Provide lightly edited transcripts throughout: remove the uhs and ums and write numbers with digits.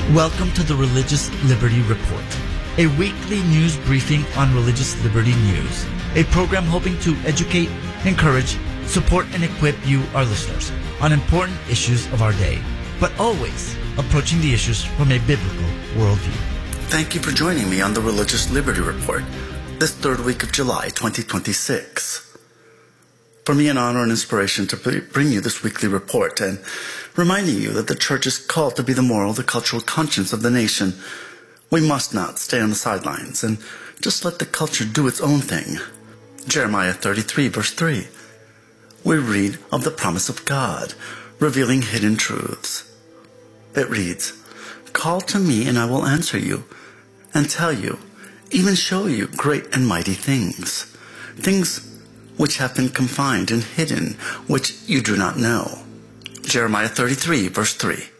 Welcome to the Religious Liberty Report, a weekly news briefing on religious liberty news, a program hoping to educate, encourage, support, and equip you, our listeners, on important issues of our day, but always approaching the issues from a biblical worldview. Thank you for joining me on the Religious Liberty Report, this third week of July 2026. For me, an honor and inspiration to bring you this weekly report and reminding you that the church is called to be the moral, the cultural conscience of the nation. We must not stay on the sidelines and just let the culture do its own thing. Jeremiah 33 verse 3. We read of the promise of God, revealing hidden truths. It reads, "Call to me and I will answer you and tell you, even show you great and mighty things, things which have been confined and hidden, which you do not know." Jeremiah 33 verse 3.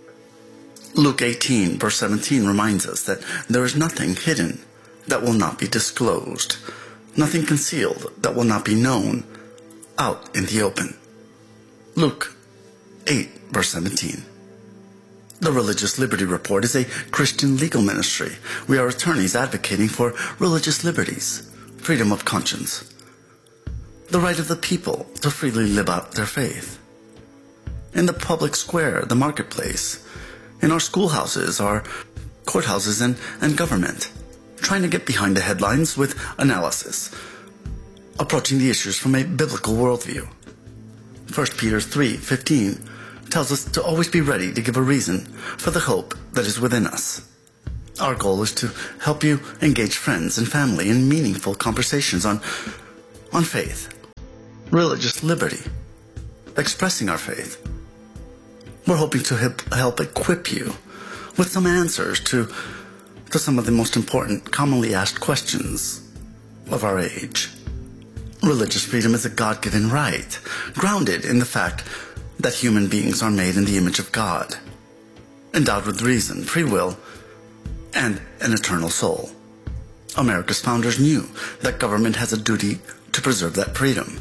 Luke 18 verse 17 reminds us that there is nothing hidden that will not be disclosed, nothing concealed that will not be known out in the open. Luke 8 verse 17. The Religious Liberty Report is a Christian legal ministry. We are attorneys advocating for religious liberties, freedom of conscience, the right of the people to freely live out their faith. In the public square, the marketplace, in our schoolhouses, our courthouses, and government, trying to get behind the headlines with analysis, approaching the issues from a biblical worldview. 1 Peter 3:15 tells us to always be ready to give a reason for the hope that is within us. Our goal is to help you engage friends and family in meaningful conversations on faith, religious liberty, expressing our faith. We're hoping to help equip you with some answers to some of the most important commonly asked questions of our age. Religious freedom is a God-given right, grounded in the fact that human beings are made in the image of God, endowed with reason, free will, and an eternal soul. America's founders knew that government has a duty to preserve that freedom.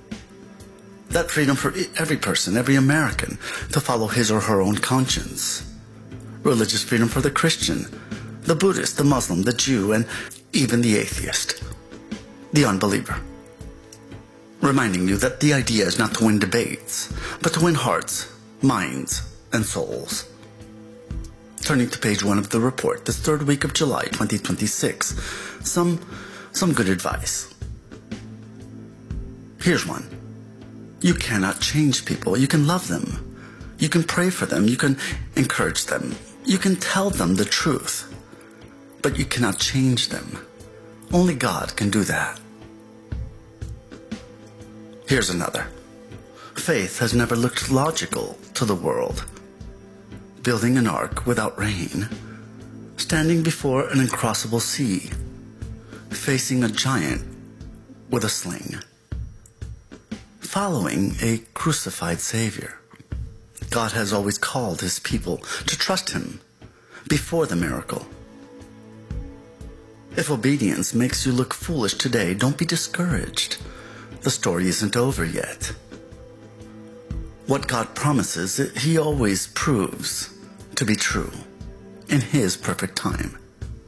That freedom for every person, every American, to follow his or her own conscience. Religious freedom for the Christian, the Buddhist, the Muslim, the Jew, and even the atheist, the unbeliever. Reminding you that the idea is not to win debates, but to win hearts, minds, and souls. Turning to page 1 of the report, this third week of July 2026, some good advice. Here's one. You cannot change people. You can love them. You can pray for them. You can encourage them. You can tell them the truth. But you cannot change them. Only God can do that. Here's another. Faith has never looked logical to the world. Building an ark without rain, standing before an uncrossable sea, facing a giant with a sling, following a crucified Savior. God has always called His people to trust Him before the miracle. If obedience makes you look foolish today, don't be discouraged. The story isn't over yet. What God promises, He always proves to be true in His perfect time.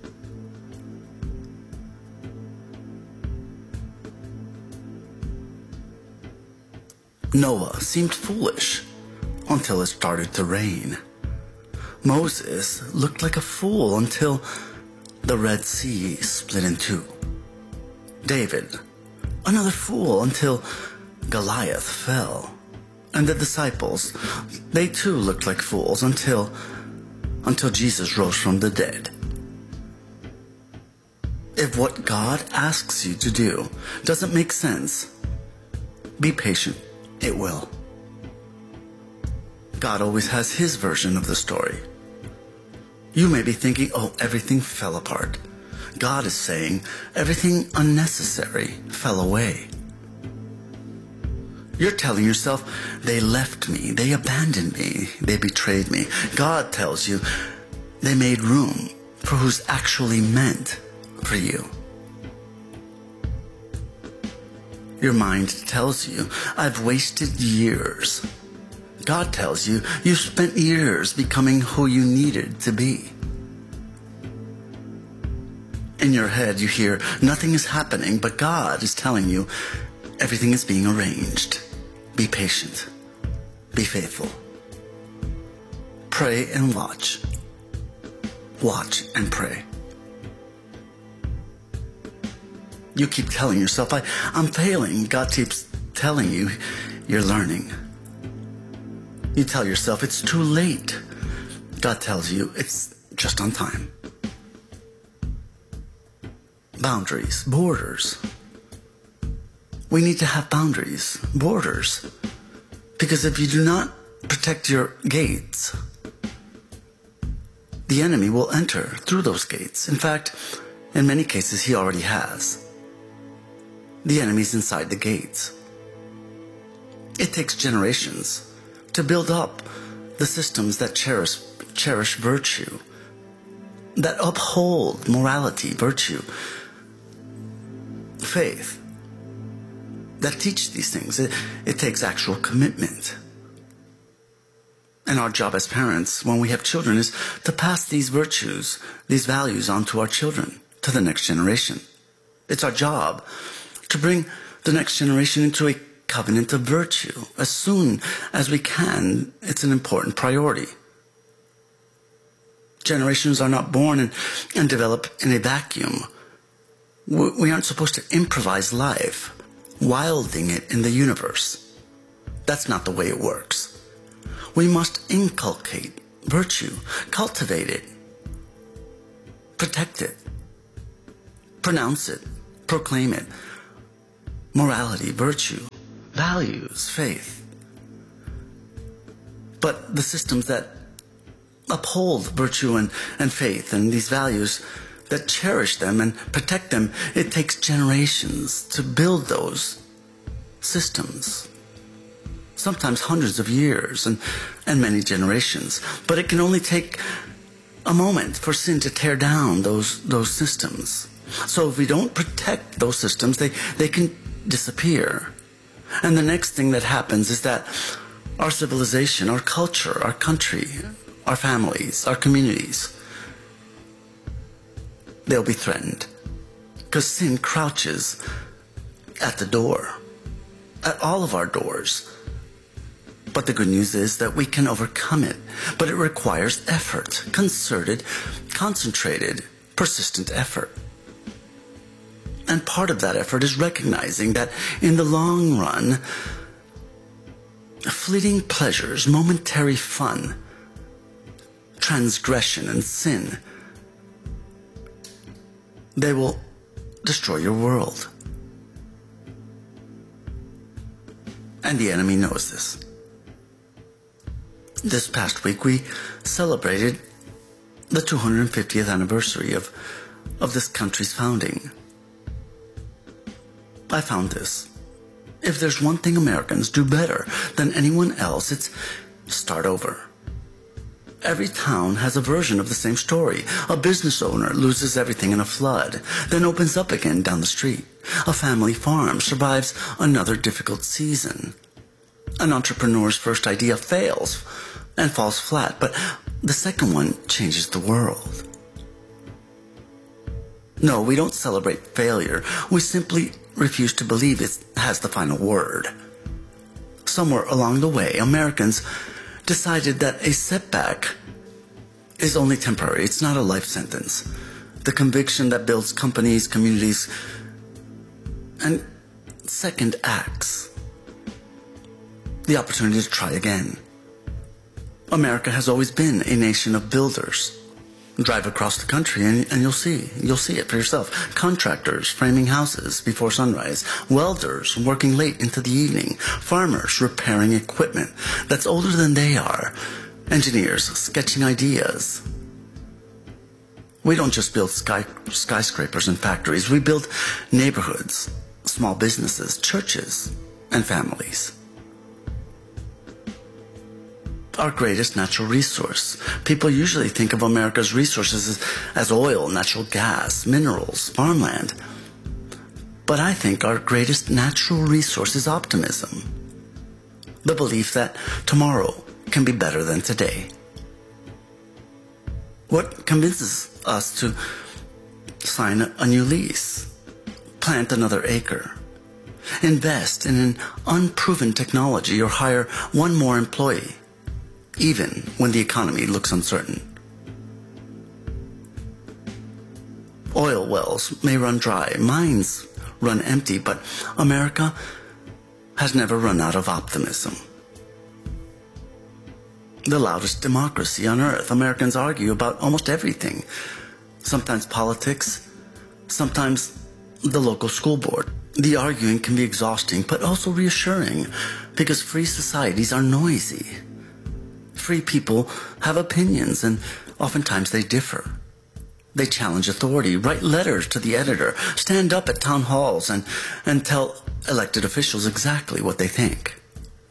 Noah seemed foolish until it started to rain. Moses looked like a fool until the Red Sea split in two. David, another fool until Goliath fell. And the disciples, they too looked like fools until Jesus rose from the dead. If what God asks you to do doesn't make sense, be patient. It will. God always has His version of the story. You may be thinking, oh, everything fell apart. God is saying everything unnecessary fell away. You're telling yourself, they left me, they abandoned me, they betrayed me. God tells you, they made room for who's actually meant for you. Your mind tells you, I've wasted years God tells you you've spent years becoming who you needed to be. In your head, you hear nothing is happening, but God is telling you everything is being arranged. Be patient. Be faithful. Pray and watch. Watch and pray. You keep telling yourself, I'm failing. God keeps telling you you're learning. You tell yourself it's too late. God tells you it's just on time. Boundaries, borders. We need to have boundaries, borders. Because if you do not protect your gates, the enemy will enter through those gates. In fact, in many cases, he already has. The enemy's inside the gates. It takes generations to build up the systems that cherish virtue, that uphold morality, virtue, faith, that teach these things. It takes actual commitment. And our job as parents, when we have children, is to pass these virtues, these values on to our children, to the next generation. It's our job to bring the next generation into a covenant of virtue. As soon as we can, it's an important priority. Generations are not born and develop in a vacuum. We aren't supposed to improvise life, wilding it in the universe. That's not the way it works. We must inculcate virtue, cultivate it, protect it, pronounce it, proclaim it. Morality, virtue, values, faith. But the systems that uphold virtue and faith and these values, that cherish them and protect them, it takes generations to build those systems. Sometimes hundreds of years and many generations. But it can only take a moment for sin to tear down those systems. So if we don't protect those systems, they can disappear. And the next thing that happens is that our civilization, our culture, our country, our families, our communities, they'll be threatened. Because sin crouches at the door, at all of our doors. But the good news is that we can overcome it. But it requires effort, concerted, concentrated, persistent effort. And part of that effort is recognizing that in the long run, fleeting pleasures, momentary fun, transgression and sin, they will destroy your world. And the enemy knows this. This past week we celebrated the 250th anniversary of this country's founding. I found this. If there's one thing Americans do better than anyone else, it's start over. Every town has a version of the same story. A business owner loses everything in a flood, then opens up again down the street. A family farm survives another difficult season. An entrepreneur's first idea fails and falls flat, but the second one changes the world. No, we don't celebrate failure. We simply refuse to believe it has the final word. Somewhere along the way, Americans decided that a setback is only temporary. It's not a life sentence. The conviction that builds companies, communities, and second acts. The opportunity to try again. America has always been a nation of builders. Drive across the country and you'll see it for yourself. Contractors framing houses before sunrise, welders working late into the evening, farmers repairing equipment that's older than they are, engineers sketching ideas. We don't just build skyscrapers and factories, we build neighborhoods, small businesses, churches, and families. Our greatest natural resource. People usually think of America's resources as oil, natural gas, minerals, farmland. But I think our greatest natural resource is optimism. the belief that tomorrow can be better than today. What convinces us to sign a new lease, plant another acre, invest in an unproven technology, or hire one more employee, even when the economy looks uncertain? Oil wells may run dry, mines run empty, but America has never run out of optimism. The loudest democracy on earth, Americans argue about almost everything. Sometimes politics, sometimes the local school board. The arguing can be exhausting, but also reassuring, because free societies are noisy. Free people have opinions, and oftentimes they differ. They challenge authority, write letters to the editor, stand up at town halls, and tell elected officials exactly what they think.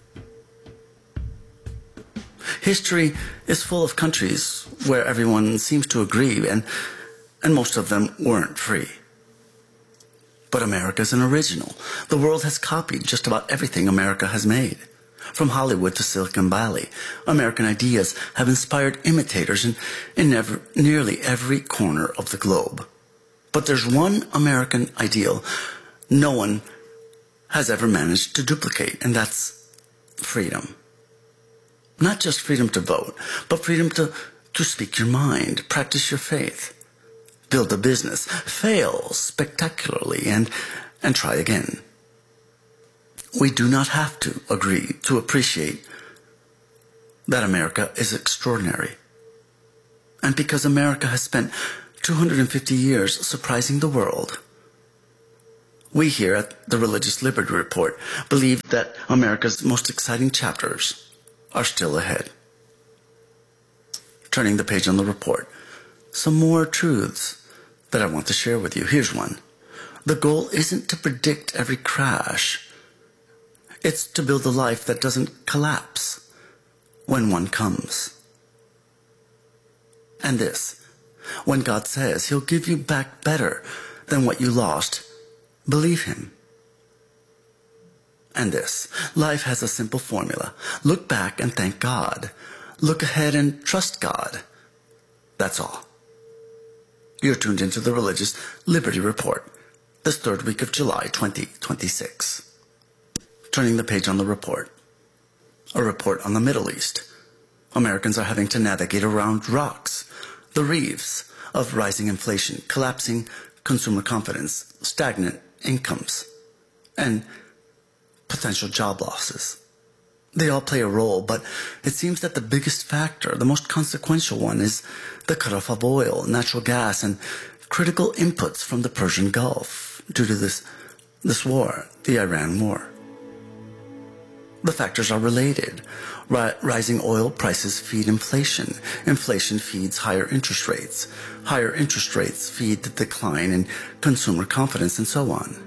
History is full of countries where everyone seems to agree, and most of them weren't free. But America's an original. The world has copied just about everything America has made. From Hollywood to Silicon Valley, American ideas have inspired imitators in nearly every corner of the globe. But there's one American ideal no one has ever managed to duplicate, and that's freedom. Not just freedom to vote, but freedom to speak your mind, practice your faith, build a business, fail spectacularly, and try again. We do not have to agree to appreciate that America is extraordinary. And because America has spent 250 years surprising the world, we here at the Religious Liberty Report believe that America's most exciting chapters are still ahead. Turning the page on the report, some more truths that I want to share with you. Here's one. The goal isn't to predict every crash. It's to build a life that doesn't collapse when one comes. And this, when God says He'll give you back better than what you lost, believe Him. And this, life has a simple formula. Look back and thank God. Look ahead and trust God. That's all. You're tuned into the Religious Liberty Report, this third week of July 2026. Turning the page on the report. A report on the Middle East. Americans are having to navigate around rocks, the reefs of rising inflation, collapsing consumer confidence, stagnant incomes, and potential job losses. They all play a role, but it seems that the biggest factor, the most consequential one, is the cutoff of oil, natural gas, and critical inputs from the Persian Gulf due to this war, the Iran war. The factors are related. Rising oil prices feed inflation. Inflation feeds higher interest rates. Higher interest rates feed the decline in consumer confidence, and so on.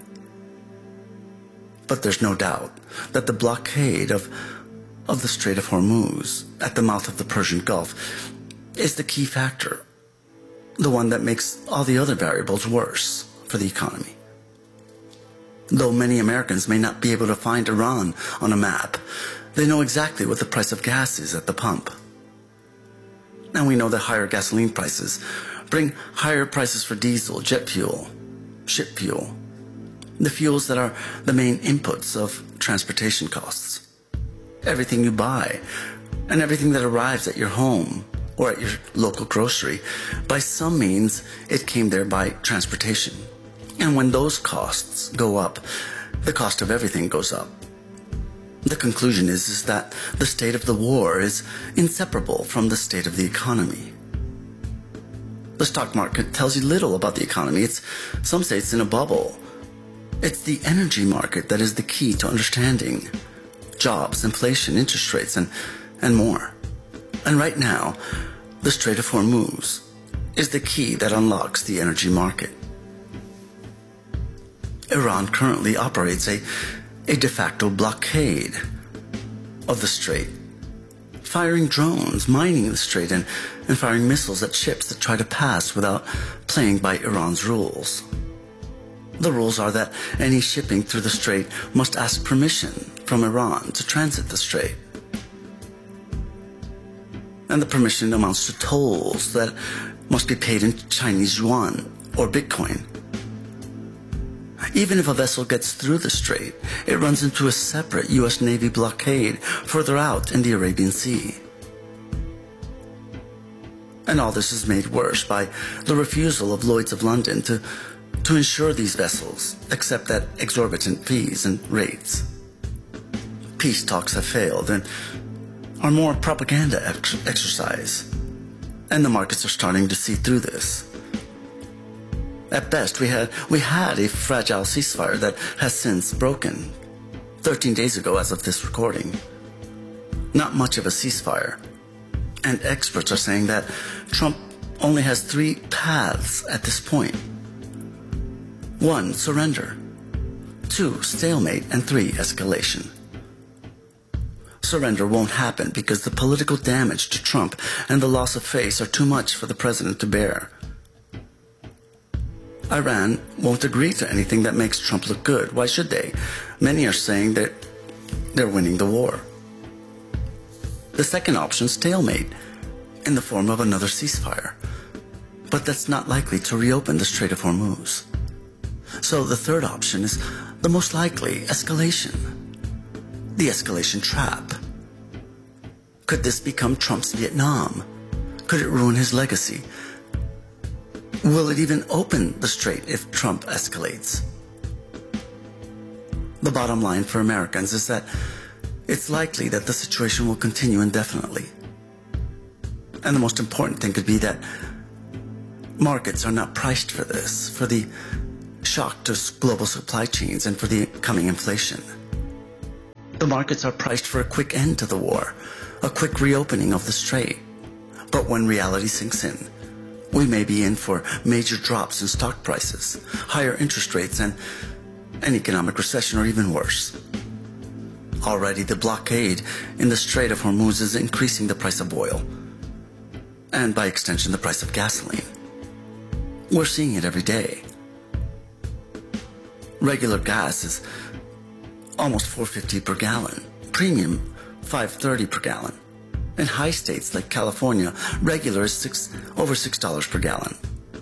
But there's no doubt that the blockade of the Strait of Hormuz at the mouth of the Persian Gulf is the key factor, the one that makes all the other variables worse for the economy. Though many Americans may not be able to find Iran on a map, they know exactly what the price of gas is at the pump. And we know that higher gasoline prices bring higher prices for diesel, jet fuel, ship fuel, the fuels that are the main inputs of transportation costs. Everything you buy and everything that arrives at your home or at your local grocery, by some means it came there by transportation. And when those costs go up, the cost of everything goes up. The conclusion is that the state of the war is inseparable from the state of the economy. The stock market tells you little about the economy. Some say it's in a bubble. It's the energy market that is the key to understanding jobs, inflation, interest rates, and more. And right now, the Strait of Hormuz is the key that unlocks the energy market. Iran currently operates a de facto blockade of the strait, firing drones, mining the strait, and firing missiles at ships that try to pass without playing by Iran's rules. The rules are that any shipping through the strait must ask permission from Iran to transit the strait. And the permission amounts to tolls that must be paid in Chinese yuan or Bitcoin. Even if a vessel gets through the strait, it runs into a separate U.S. Navy blockade further out in the Arabian Sea. And all this is made worse by the refusal of Lloyd's of London to insure these vessels, except at exorbitant fees and rates. Peace talks have failed and are more propaganda exercise, and the markets are starting to see through this. At best, we had a fragile ceasefire that has since broken, 13 days ago as of this recording. Not much of a ceasefire, and experts are saying that Trump only has 3 paths at this point. 1, surrender. 2, stalemate. And 3, escalation. Surrender won't happen because the political damage to Trump and the loss of face are too much for the president to bear. Iran won't agree to anything that makes Trump look good. Why should they? Many are saying that they're winning the war. The second option, stalemate, in the form of another ceasefire. But that's not likely to reopen the Strait of Hormuz. So the third option is the most likely, escalation. The escalation trap. Could this become Trump's Vietnam? Could it ruin his legacy? Will it even open the strait if Trump escalates? The bottom line for Americans is that it's likely that the situation will continue indefinitely. And the most important thing could be that markets are not priced for this, for the shock to global supply chains and for the coming inflation. The markets are priced for a quick end to the war, a quick reopening of the strait. But when reality sinks in, we may be in for major drops in stock prices, higher interest rates, and an economic recession, or even worse. Already the blockade in the Strait of Hormuz is increasing the price of oil, and by extension the price of gasoline. We're seeing it every day. Regular gas is almost $4.50 per gallon, premium $5.30 per gallon. In high states like California, regular is over $6 per gallon.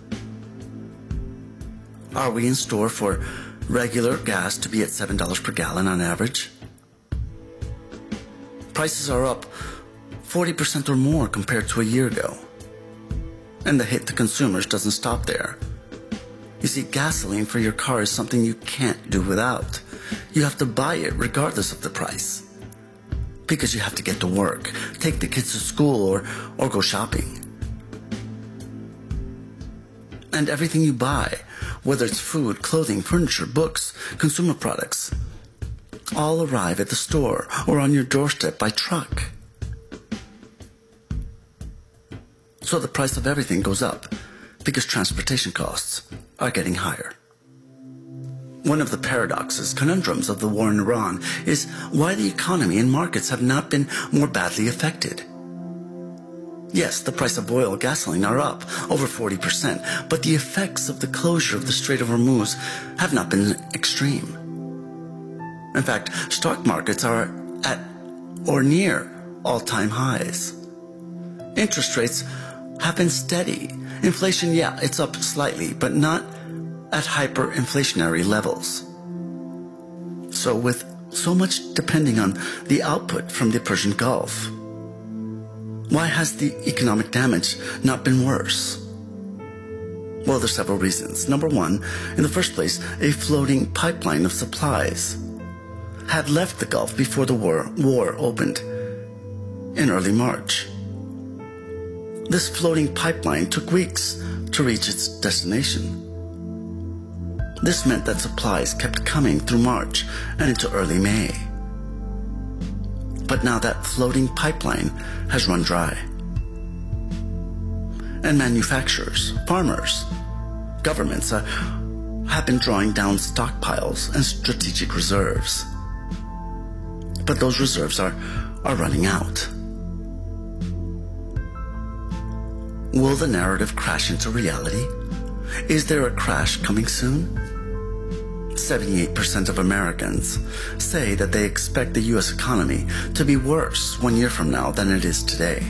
Are we in store for regular gas to be at $7 per gallon on average? Prices are up 40% or more compared to a year ago. And the hit to consumers doesn't stop there. You see, gasoline for your car is something you can't do without. You have to buy it regardless of the price. Because you have to get to work, take the kids to school, or go shopping. And everything you buy, whether it's food, clothing, furniture, books, consumer products, all arrive at the store or on your doorstep by truck. So the price of everything goes up because transportation costs are getting higher. One of the paradoxes, conundrums of the war in Iran is why the economy and markets have not been more badly affected. Yes, the price of oil and gasoline are up over 40%, but the effects of the closure of the Strait of Hormuz have not been extreme. In fact, stock markets are at or near all-time highs. Interest rates have been steady. Inflation, yeah, it's up slightly, but not at hyperinflationary levels. So with so much depending on the output from the Persian Gulf, why has the economic damage not been worse? Well, there's several reasons. Number one, in the first place, a floating pipeline of supplies had left the Gulf before the war opened in early March. This floating pipeline took weeks to reach its destination. This meant that supplies kept coming through March and into early May. But now that floating pipeline has run dry. And manufacturers, farmers, governments have been drawing down stockpiles and strategic reserves. But those reserves are running out. Will the narrative crash into reality? Is there a crash coming soon? 78% of Americans say that they expect the U.S. economy to be worse 1 year from now than it is today.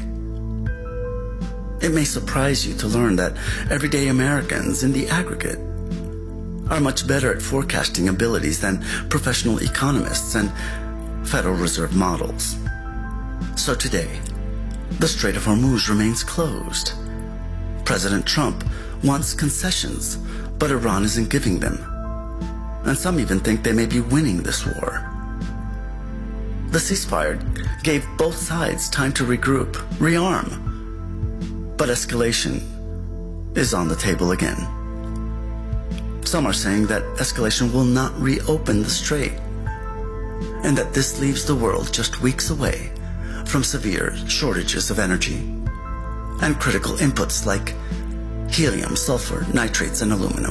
It may surprise you to learn that everyday Americans in the aggregate are much better at forecasting abilities than professional economists and Federal Reserve models. So today, the Strait of Hormuz remains closed. President Trump wants concessions, but Iran isn't giving them. And some even think they may be winning this war. The ceasefire gave both sides time to regroup, rearm. But escalation is on the table again. Some are saying that escalation will not reopen the strait, and that this leaves the world just weeks away from severe shortages of energy and critical inputs like helium, sulfur, nitrates, and aluminum.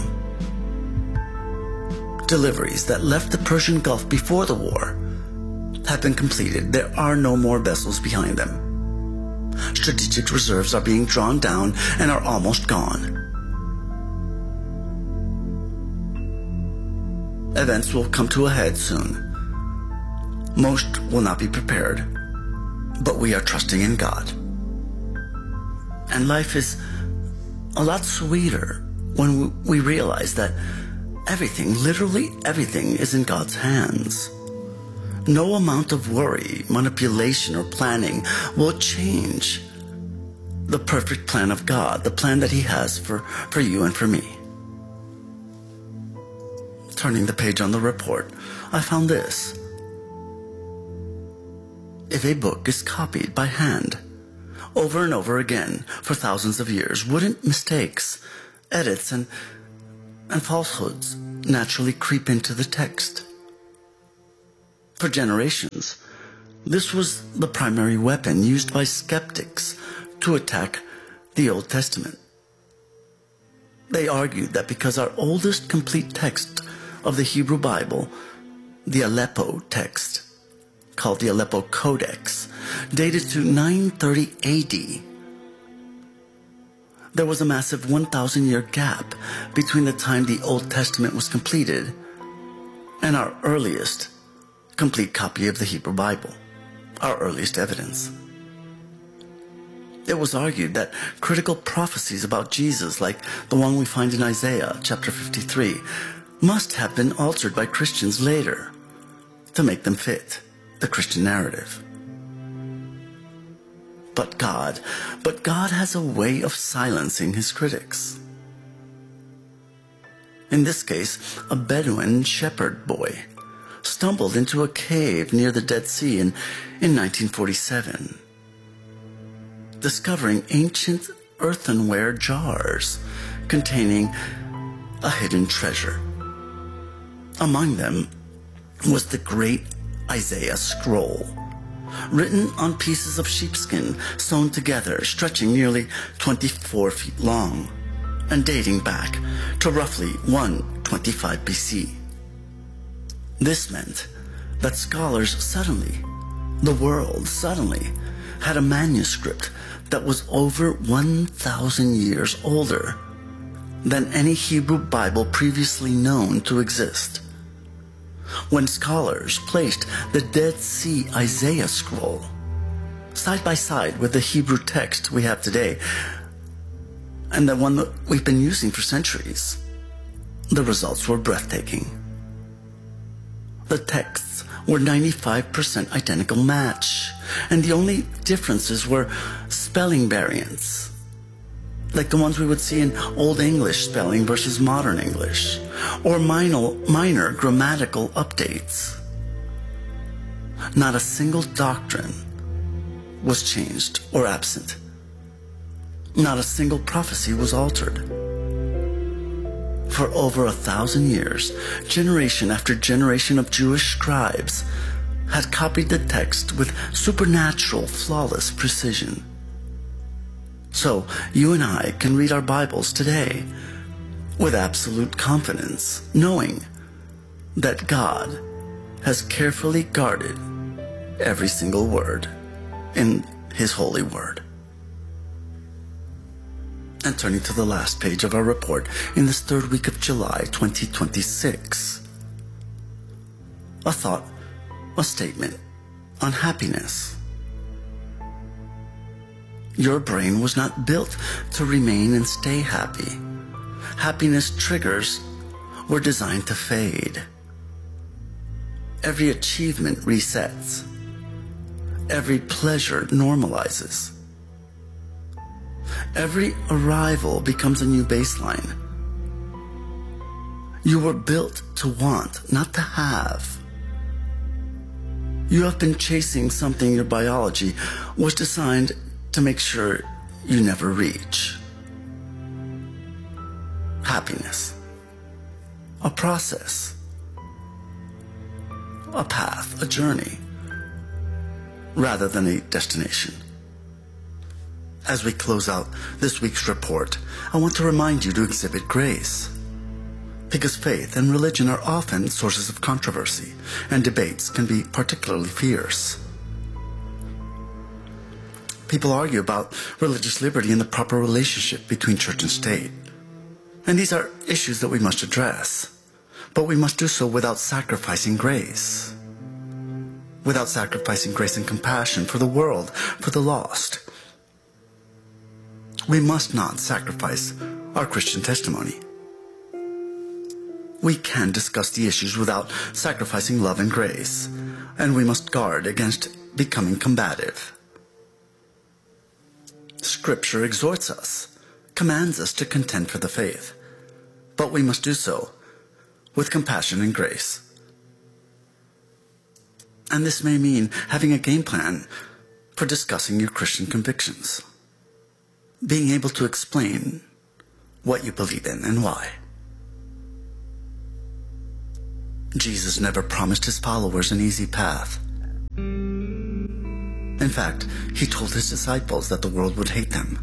Deliveries that left the Persian Gulf before the war have been completed. There are no more vessels behind them. Strategic reserves are being drawn down and are almost gone. Events will come to a head soon. Most will not be prepared, but we are trusting in God. And life is a lot sweeter when we realize that everything, literally everything, is in God's hands. No amount of worry, manipulation, or planning will change the perfect plan of God, the plan that He has for you and for me. Turning the page on the report, I found this. If a book is copied by hand over and over again for thousands of years, wouldn't mistakes, edits, and falsehoods naturally creep into the text? For generations, this was the primary weapon used by skeptics to attack the Old Testament. They argued that because our oldest complete text of the Hebrew Bible, the Aleppo text, called the Aleppo Codex, dated to 930 AD, there was a massive 1,000-year gap between the time the Old Testament was completed and our earliest complete copy of the Hebrew Bible, our earliest evidence. It was argued that critical prophecies about Jesus, like the one we find in Isaiah chapter 53, must have been altered by Christians later to make them fit the Christian narrative. But God has a way of silencing His critics. In this case, a Bedouin shepherd boy stumbled into a cave near the Dead Sea in 1947, discovering ancient earthenware jars containing a hidden treasure. Among them was the great Isaiah scroll, written on pieces of sheepskin sewn together, stretching nearly 24 feet long and dating back to roughly 125 BC. This meant that scholars the world suddenly had a manuscript that was over 1,000 years older than any Hebrew Bible previously known to exist. When scholars placed the Dead Sea Isaiah scroll side by side with the Hebrew text we have today, and the one that we've been using for centuries, the results were breathtaking. The texts were 95% identical match, and the only differences were spelling variants, like the ones we would see in Old English spelling versus Modern English, or minor grammatical updates. Not a single doctrine was changed or absent. Not a single prophecy was altered. For over 1,000 years, generation after generation of Jewish scribes had copied the text with supernatural, flawless precision. So you and I can read our Bibles today with absolute confidence, knowing that God has carefully guarded every single word in His holy word. And turning to the last page of our report in this third week of July 2026, a thought, a statement on happiness. Your brain was not built to remain and stay happy. Happiness triggers were designed to fade. Every achievement resets. Every pleasure normalizes. Every arrival becomes a new baseline. You were built to want, not to have. You have been chasing something your biology was designed to make sure you never reach. Happiness. A process. A path, a journey, rather than a destination. As we close out this week's report, I want to remind you to exhibit grace. Because faith and religion are often sources of controversy, and debates can be particularly fierce. People argue about religious liberty and the proper relationship between church and state. And these are issues that we must address. But we must do so without sacrificing grace. Without sacrificing grace and compassion for the world, for the lost. We must not sacrifice our Christian testimony. We can discuss the issues without sacrificing love and grace, and we must guard against becoming combative. Scripture exhorts us, commands us to contend for the faith, but we must do so with compassion and grace. And this may mean having a game plan for discussing your Christian convictions. Being able to explain what you believe in and why. Jesus never promised his followers an easy path. In fact, he told his disciples that the world would hate them.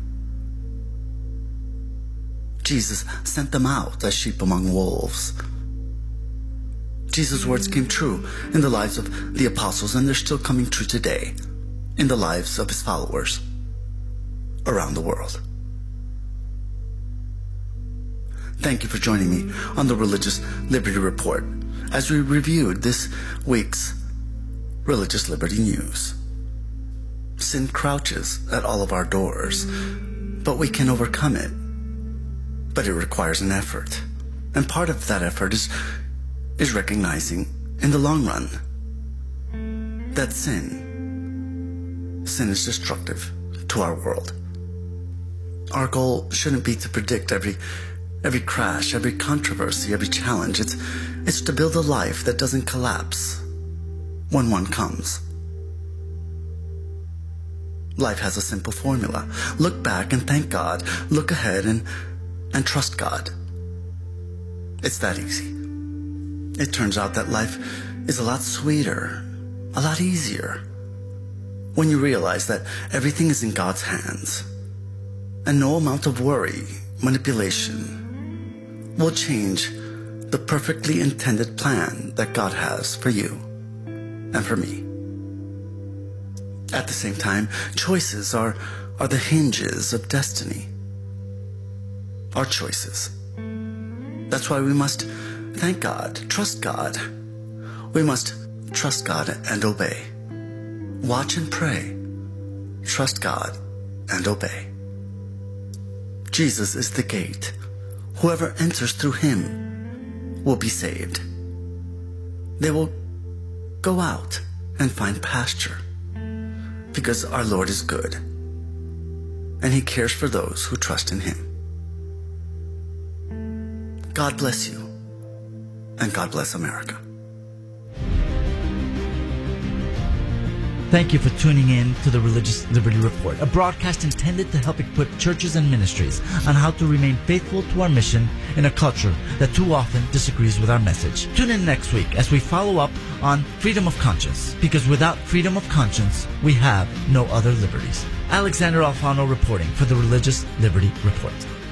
Jesus sent them out as sheep among wolves. Jesus' words came true in the lives of the apostles, and they're still coming true today in the lives of his followers around the world. Thank you for joining me on the Religious Liberty Report as we reviewed this week's Religious Liberty News. Sin crouches at all of our doors, but we can overcome it. But it requires an effort. And part of that effort is recognizing in the long run that sin is destructive to our world. Our goal shouldn't be to predict every crash, every controversy, every challenge. It's to build a life that doesn't collapse when one comes. Life has a simple formula. Look back and thank God. Look ahead and trust God. It's that easy. It turns out that life is a lot sweeter, a lot easier, when you realize that everything is in God's hands, and no amount of worry, manipulation, will change the perfectly intended plan that God has for you and for me. At the same time, choices are the hinges of destiny. Our choices. That's why we must thank God, trust God. We must trust God and obey. Watch and pray. Trust God and obey. Jesus is the gate. Whoever enters through him will be saved. They will go out and find pasture because our Lord is good and he cares for those who trust in him. God bless you, and God bless America. Thank you for tuning in to the Religious Liberty Report, a broadcast intended to help equip churches and ministries on how to remain faithful to our mission in a culture that too often disagrees with our message. Tune in next week as we follow up on freedom of conscience, because without freedom of conscience, we have no other liberties. Alexander Alfano reporting for the Religious Liberty Report.